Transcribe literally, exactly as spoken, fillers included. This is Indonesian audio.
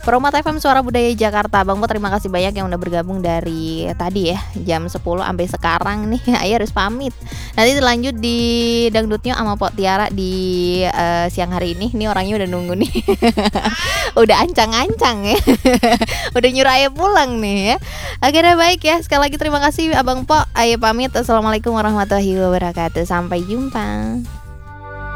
Permata F M Suara Budaya Jakarta. Bang Po terima kasih banyak yang udah bergabung dari tadi ya jam sepuluh sampai sekarang nih. Ayah harus pamit. Nanti lanjut di dangdutnya sama Pok Tiara di uh, siang hari ini. Nih orangnya udah nunggu nih. Udah ancang-ancang ya. Udah nyuruh Ayah pulang nih ya. Akhirnya baik ya. Sekali lagi terima kasih Abang Po. Ayah pamit. Assalamualaikum warahmatullahi wabarakatuh. Sampai jumpa.